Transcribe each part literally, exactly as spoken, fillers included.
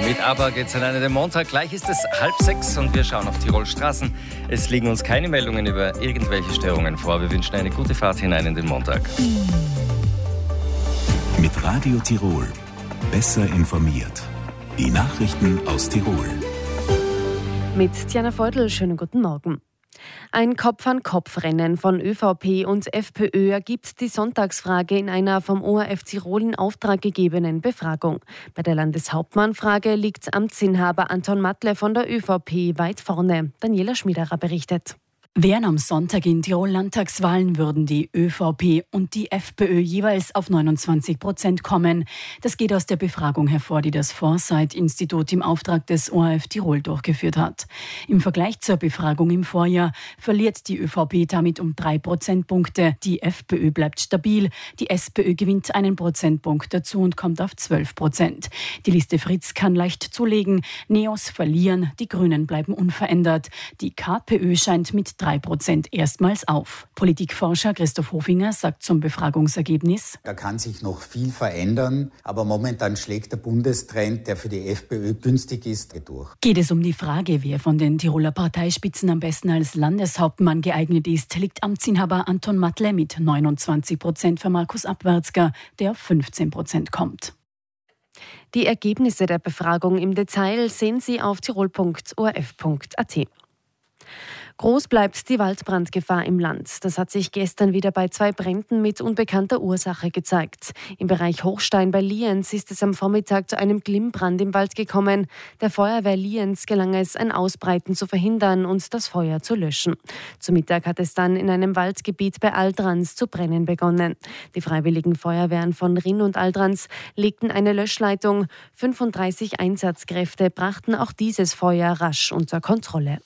Mit ABBA geht's an einen Montag. Gleich ist es halb sechs und wir schauen auf Tirol Straßen. Es liegen uns keine Meldungen über irgendwelche Störungen vor. Wir wünschen eine gute Fahrt hinein in den Montag. Mit Radio Tirol. Besser informiert. Die Nachrichten aus Tirol. Mit Tiana Feudel, schönen guten Morgen. Ein Kopf-an-Kopf-Rennen von ÖVP und FPÖ ergibt die Sonntagsfrage in einer vom O R F Tirol in Auftrag gegebenen Befragung. Bei der Landeshauptmannfrage liegt Amtsinhaber Anton Matle von der ÖVP weit vorne. Daniela Schmiederer berichtet. Wären am Sonntag in Tirol Landtagswahlen, würden die ÖVP und die FPÖ jeweils auf neunundzwanzig Prozent kommen. Das geht aus der Befragung hervor, die das Foresight-Institut im Auftrag des O R F Tirol durchgeführt hat. Im Vergleich zur Befragung im Vorjahr verliert die ÖVP damit um drei Prozentpunkte. Die FPÖ bleibt stabil, die SPÖ gewinnt einen Prozentpunkt dazu und kommt auf zwölf Prozent. Die Liste Fritz kann leicht zulegen, Neos verlieren, die Grünen bleiben unverändert. Die KPÖ scheint mit drei Prozent erstmals auf. Politikforscher Christoph Hofinger sagt zum Befragungsergebnis: Da kann sich noch viel verändern, aber momentan schlägt der Bundestrend, der für die FPÖ günstig ist, durch. Geht es um die Frage, wer von den Tiroler Parteispitzen am besten als Landeshauptmann geeignet ist, liegt Amtsinhaber Anton Matle mit neunundzwanzig Prozent für Markus Abwärtsger, der auf fünfzehn Prozent kommt. Die Ergebnisse der Befragung im Detail sehen Sie auf tirol punkt o r f punkt a t. Groß bleibt die Waldbrandgefahr im Land. Das hat sich gestern wieder bei zwei Bränden mit unbekannter Ursache gezeigt. Im Bereich Hochstein bei Lienz ist es am Vormittag zu einem Glimmbrand im Wald gekommen. Der Feuerwehr Lienz gelang es, ein Ausbreiten zu verhindern und das Feuer zu löschen. Zu Mittag hat es dann in einem Waldgebiet bei Aldrans zu brennen begonnen. Die freiwilligen Feuerwehren von Rinn und Aldrans legten eine Löschleitung. fünfunddreißig Einsatzkräfte brachten auch dieses Feuer rasch unter Kontrolle.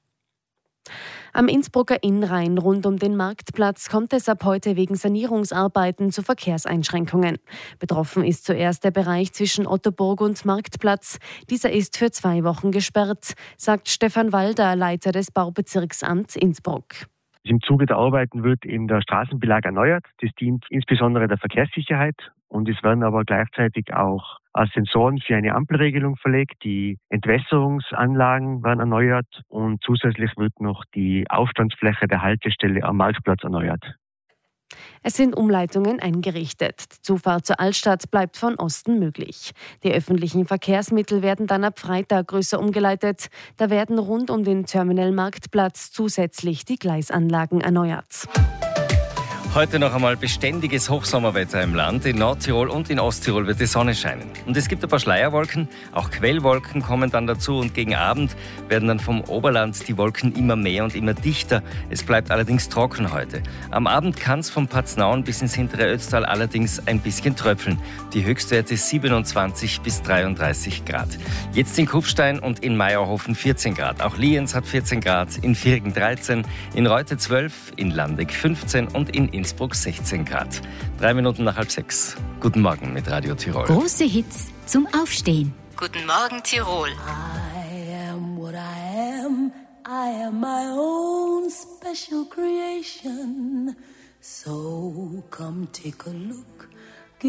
Am Innsbrucker Innrhein rund um den Marktplatz kommt es ab heute wegen Sanierungsarbeiten zu Verkehrseinschränkungen. Betroffen ist zuerst der Bereich zwischen Ottoburg und Marktplatz. Dieser ist für zwei Wochen gesperrt, sagt Stefan Walder, Leiter des Baubezirksamts Innsbruck. Im Zuge der Arbeiten wird eben der Straßenbelag erneuert. Das dient insbesondere der Verkehrssicherheit und es werden aber gleichzeitig auch Sensoren für eine Ampelregelung verlegt. Die Entwässerungsanlagen werden erneuert und zusätzlich wird noch die Aufstandsfläche der Haltestelle am Marktplatz erneuert. Es sind Umleitungen eingerichtet. Die Zufahrt zur Altstadt bleibt von Osten möglich. Die öffentlichen Verkehrsmittel werden dann ab Freitag größer umgeleitet. Da werden rund um den Terminal Marktplatz zusätzlich die Gleisanlagen erneuert. Heute noch einmal beständiges Hochsommerwetter im Land. In Nordtirol und in Osttirol wird die Sonne scheinen. Und es gibt ein paar Schleierwolken, auch Quellwolken kommen dann dazu und gegen Abend werden dann vom Oberland die Wolken immer mehr und immer dichter. Es bleibt allerdings trocken heute. Am Abend kann es vom Paznaun bis ins hintere Ötztal allerdings ein bisschen tröpfeln. Die Höchstwerte siebenundzwanzig bis dreiunddreißig Grad. Jetzt in Kufstein und in Meierhofen vierzehn Grad. Auch Lienz hat vierzehn Grad, in Virgen dreizehn, in Reute zwölf, in Landeck fünfzehn und in Innsbruck sechzehn Grad. Drei Minuten nach halb sechs. Guten Morgen mit Radio Tirol. Große Hits zum Aufstehen. Guten Morgen Tirol. I am what I am. I am my own special creation. So come take a look